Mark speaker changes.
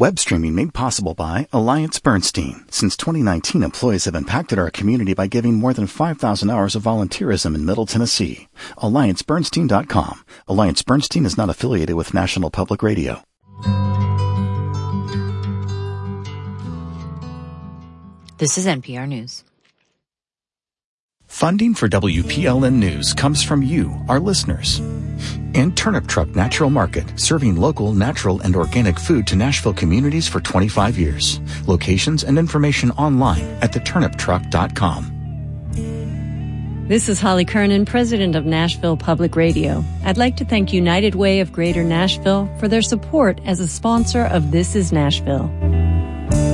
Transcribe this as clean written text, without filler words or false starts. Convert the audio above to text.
Speaker 1: Web streaming made possible by Alliance Bernstein. Since 2019, employees have impacted our community by giving more than 5,000 hours of volunteerism in Middle Tennessee. AllianceBernstein.com. Alliance Bernstein is not affiliated with National Public Radio.
Speaker 2: This is NPR News.
Speaker 1: Funding for WPLN News comes from you, our listeners. And Turnip Truck Natural Market, serving local, natural, and organic food to Nashville communities for 25 years. Locations and information online at theturniptruck.com.
Speaker 3: This is Holly Kernan, president of Nashville Public Radio. I'd like to thank United Way of Greater Nashville for their support as a sponsor of This is Nashville.